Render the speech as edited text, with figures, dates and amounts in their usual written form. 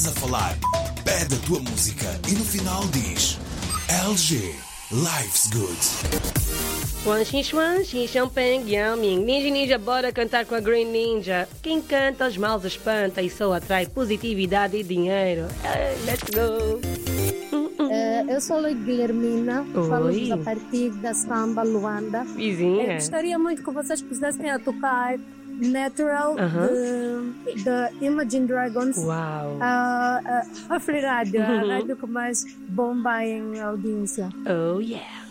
estás a falar? Pede a tua música e no final diz LG, Life's Good. Wan Xin Xuan, Xin Xiang Peng, Yang Ming. Ninja Ninja, bora cantar com a Green Ninja. Quem canta os males espanta e só atrai positividade e dinheiro. Hey, let's go. Eu sou a Guilhermina, falo-vos a partir da Samba, Luanda. Vizinha. Gostaria muito que vocês pusessem a tocar Natural de Imagine Dragons. Uau. A Free Rádio, a rádio que mais bomba em audiência. Oh yeah.